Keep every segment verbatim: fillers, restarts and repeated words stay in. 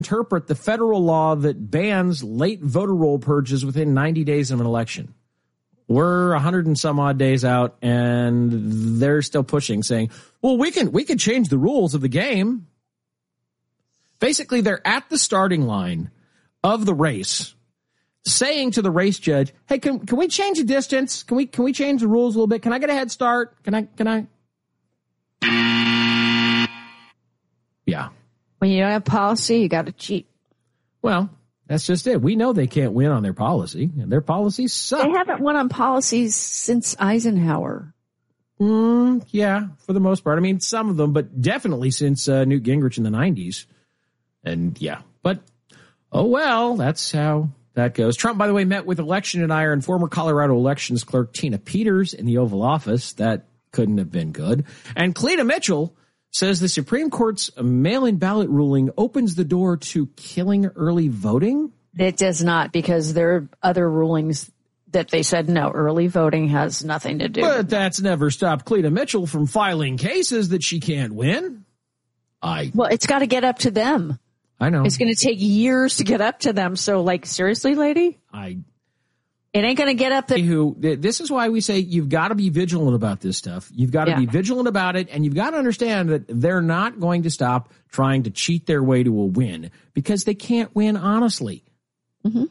interpret the federal law that bans late voter roll purges within ninety days of an election. We're a hundred and some odd days out, and they're still pushing, saying, well, we can we can change the rules of the game. Basically, they're at the starting line of the race, saying to the race judge, hey, can can we change the distance? Can we can we change the rules a little bit? Can I get a head start? Can I can I? Yeah. When you don't have policy, you got to cheat. Well, that's just it. We know they can't win on their policy, and their policies suck. They haven't won on policies since Eisenhower. Mm, yeah, for the most part. I mean, some of them, but definitely since uh, Newt Gingrich in the nineties. And yeah, but oh well, that's how that goes. Trump, by the way, met with election denier and former Colorado elections clerk Tina Peters in the Oval Office. That couldn't have been good. And Cleta Mitchell says the Supreme Court's mail-in ballot ruling opens the door to killing early voting. It does not, because there are other rulings that they said, no, early voting has nothing to do. But that's never stopped Cleta Mitchell from filing cases that she can't win. I Well, it's got to get up to them. I know. It's going to take years to get up to them. So, like, seriously, lady? I It ain't going to get up the... Who, this is why we say you've got to be vigilant about this stuff. You've got to Yeah. be vigilant about it, and you've got to understand that they're not going to stop trying to cheat their way to a win, because they can't win honestly. Mm-hmm.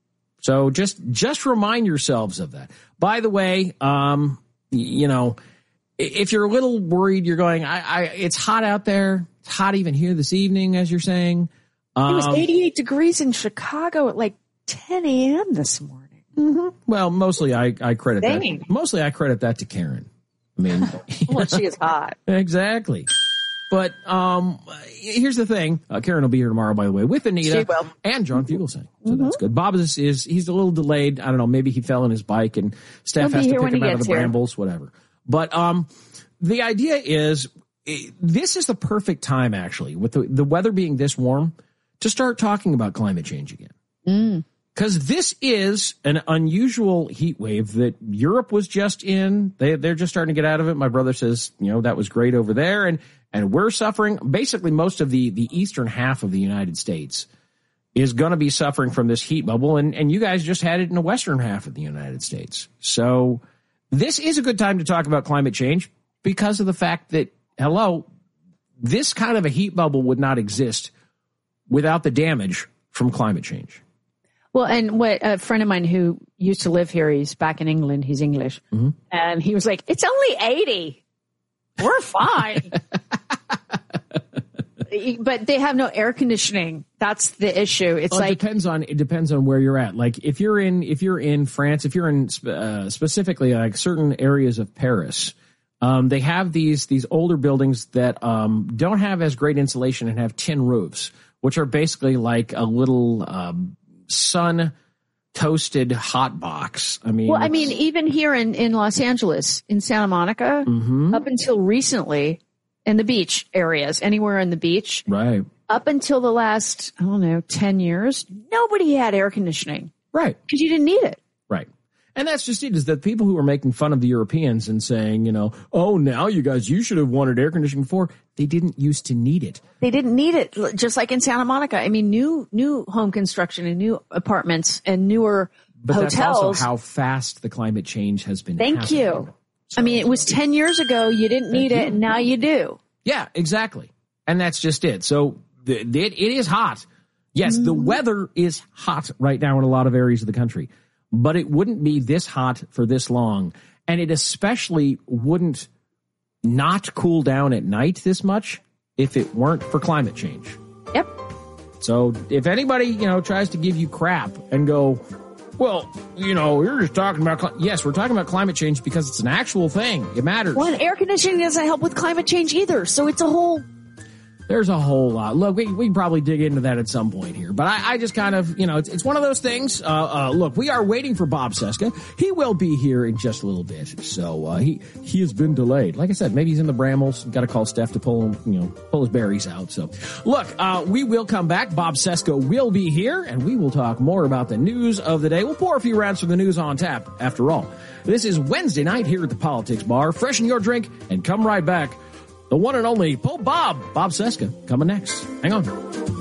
So just just remind yourselves of that. By the way, um, you know, if you're a little worried, you're going, I, I, it's hot out there. It's hot even here this evening, as you're saying. Um, It was eighty-eight degrees in Chicago at like ten a.m. this morning. Mm-hmm. Well, mostly I, I credit Dang. that. Mostly I credit that to Karen. I mean, Well, she is hot. Exactly. But um, here's the thing. Uh, Karen will be here tomorrow, by the way, with Anita She will. and John Fugelsang. So Mm-hmm. that's good. Bob is, is he's a little delayed. I don't know. Maybe he fell on his bike and staff He'll has be to here pick when him he out of the gets here. brambles, whatever. But um, the idea is eh, this is the perfect time, actually, with the, the weather being this warm, to start talking about climate change again. Mm. Because this is an unusual heat wave that Europe was just in. They, they're just starting to get out of it. My brother says, you know, that was great over there. And, and we're suffering. Basically, most of the, the eastern half of the United States is going to be suffering from this heat bubble. And, and you guys just had it in the western half of the United States. So this is a good time to talk about climate change because of the fact that, hello, this kind of a heat bubble would not exist without the damage from climate change. Well, and what a friend of mine who used to live here, he's back in England, he's English, Mm-hmm. and he was like, it's only eighty. We're fine. But they have no air conditioning. That's the issue. It's well, like it depends on it depends on where you're at. Like if you're in if you're in France, if you're in uh, specifically like certain areas of Paris, um, they have these these older buildings that um, don't have as great insulation and have tin roofs, which are basically like a little um, sun toasted hot box. I mean, Well, I mean, even here in, in Los Angeles, in Santa Monica, mm-hmm. up until recently, in the beach areas, anywhere in the beach, right, up until the last, I don't know, ten years, nobody had air conditioning. right, Because you didn't need it. right. And that's just it, is that people who are making fun of the Europeans and saying, you know, oh, now you guys, you should have wanted air conditioning before. They didn't used to need it. They didn't need it, just like in Santa Monica. I mean, new new home construction and new apartments and newer But hotels. that's also how fast the climate change has been Thank happening. you. I mean, it was ten years ago. You didn't need Thank it, you. and now you do. Yeah, exactly. And that's just it. So the, the, it, it is hot. Yes, the weather is hot right now in a lot of areas of the country, but it wouldn't be this hot for this long. And it especially wouldn't not cool down at night this much if it weren't for climate change. Yep. So if anybody, you know, tries to give you crap and go, well, you know, you're just talking about, cli-. Yes, we're talking about climate change because it's an actual thing. It matters. Well, and air conditioning doesn't help with climate change either. So it's a whole. There's a whole lot. Look, we, we can probably dig into that at some point here. But I, I just kind of, you know, it's, it's one of those things. Uh, uh, look, we are waiting for Bob Cesca. He will be here in just a little bit. So uh, he he has been delayed. Like I said, maybe he's in the brambles. Got to call Steph to pull him, you know, pull his berries out. So look, uh, we will come back. Bob Cesca will be here, and we will talk more about the news of the day. We'll pour a few rounds from the news on tap, after all. This is Wednesday night here at the Politics Bar. Freshen your drink and come right back. The one and only Pope Bob, Bob Cesca, coming next. Hang on.